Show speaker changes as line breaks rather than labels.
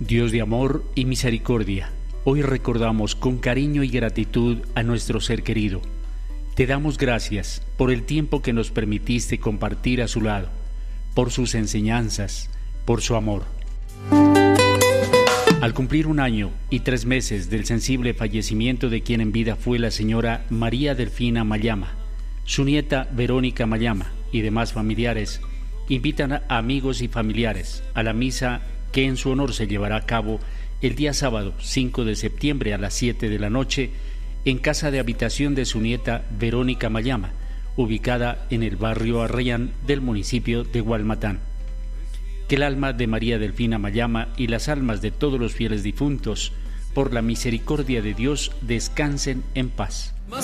Dios de amor y misericordia, hoy recordamos con cariño y gratitud a nuestro ser querido. Te damos gracias por el tiempo que nos permitiste compartir a su lado, por sus enseñanzas, por su amor. Al cumplir 1 año y 3 meses del sensible fallecimiento de quien en vida fue la señora María Delfina Mayama, su nieta Verónica Mayama y demás familiares, invitan a amigos y familiares a la misa que en su honor se llevará a cabo el día sábado 5 de septiembre a las 7 de la noche en casa de habitación de su nieta Verónica Mayama, ubicada en el barrio Arrayán del municipio de Gualmatán. Que el alma de María Delfina Mayama y las almas de todos los fieles difuntos, por la misericordia de Dios, descansen en paz.